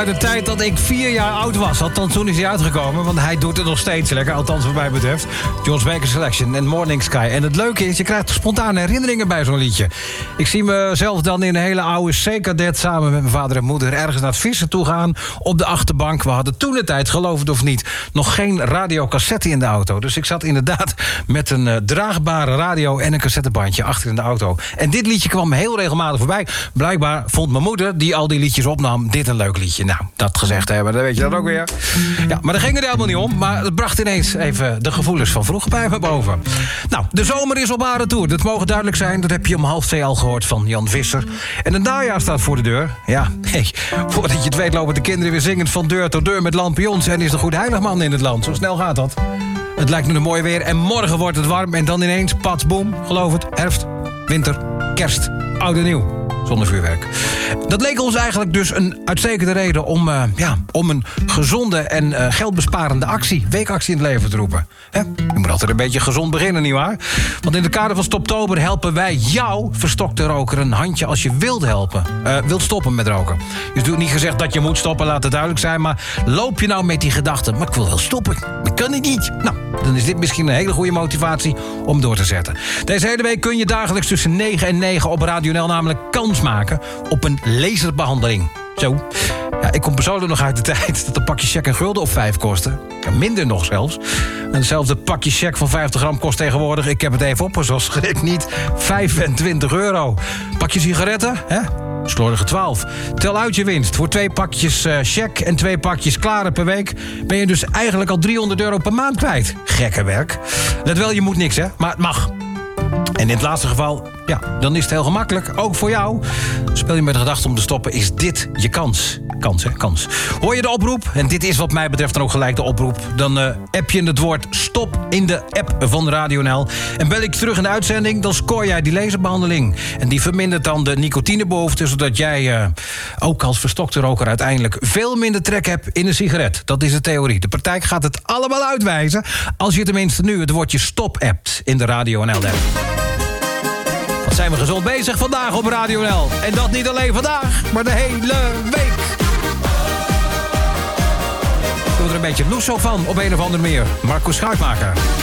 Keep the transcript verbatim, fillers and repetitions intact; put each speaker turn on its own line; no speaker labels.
De tijd dat ik vier jaar oud was. Althans, toen is hij uitgekomen. Want hij doet het nog steeds lekker. Althans, wat mij betreft. George Baker Selection en Morning Sky. En het leuke is, je krijgt spontane herinneringen bij zo'n liedje. Ik zie mezelf dan in een hele oude C-cadet... samen met mijn vader en moeder ergens naar het vissen toe gaan. Op de achterbank. We hadden toen de tijd, geloof het of niet... nog geen radiocassette in de auto. Dus ik zat inderdaad met een uh, draagbare radio... en een cassettebandje achter in de auto. En dit liedje kwam heel regelmatig voorbij. Blijkbaar vond mijn moeder, die al die liedjes opnam... dit een leuk liedje. Nou, dat gezegd hebben, dan weet je dat ook weer. Ja, maar daar ging het helemaal niet om. Maar het bracht ineens even de gevoelens van vroeger bij me boven. Nou, de zomer is op haar retour. Dat mogen duidelijk zijn. Dat heb je om half twee al gehoord van Jan Visser. En het najaar staat voor de deur. Ja, hey, voordat je het weet lopen de kinderen weer zingend van deur tot deur met lampions. En is de goed heiligman in het land. Zo snel gaat dat. Het lijkt nu een mooi weer en morgen wordt het warm. En dan ineens, pats, boem, geloof het, herfst, winter, kerst, oud en nieuw. Zonder vuurwerk. Dat leek ons eigenlijk dus een uitstekende reden... om, uh, ja, om een gezonde en uh, geldbesparende actie... weekactie in het leven te roepen. He? Je moet altijd een beetje gezond beginnen, nietwaar? Want in het kader van Stoptober helpen wij jou... verstokte roker een handje als je wilt helpen. Uh, wilt stoppen met roken. Je hebt natuurlijk niet gezegd dat je moet stoppen, laat het duidelijk zijn... maar loop je nou met die gedachte... maar ik wil wel stoppen, dat kan ik niet. Nou, dan is dit misschien een hele goede motivatie om door te zetten. Deze hele week kun je dagelijks tussen negen en negen op Radio N L... namelijk kans maken op een laserbehandeling. Zo. Ja, ik kom persoonlijk nog uit de tijd dat een pakje check een gulden of vijf kostte. Ja, minder nog zelfs. En hetzelfde pakje check van vijftig gram kost tegenwoordig... ik heb het even opgezocht, schrik niet, vijfentwintig euro. Pakje sigaretten, hè? Slordige twaalf. Tel uit je winst. Voor twee pakjes uh, check en twee pakjes klaren per week... ben je dus eigenlijk al driehonderd euro per maand kwijt. Gekke werk. Let wel, je moet niks, hè? Maar het mag. En in het laatste geval, ja, dan is het heel gemakkelijk. Ook voor jou. Speel je met de gedachte om te stoppen, is dit je kans. Kans, hè, kans. Hoor je de oproep? En dit is wat mij betreft dan ook gelijk de oproep. Dan uh, app je het woord stop in de app van Radio N L. En bel ik terug in de uitzending, dan scoor jij die laserbehandeling. En die vermindert dan de nicotinebehoefte... zodat jij uh, ook als verstokte roker uiteindelijk... veel minder trek hebt in een sigaret. Dat is de theorie. De praktijk gaat het allemaal uitwijzen... als je tenminste nu het woordje stop appt in de Radio N L-app. Wat zijn we gezond bezig vandaag op Radio N L. En dat niet alleen vandaag, maar de hele week. Ik doe er een beetje loeso van op een of andere manier. Marco Schuitmaker.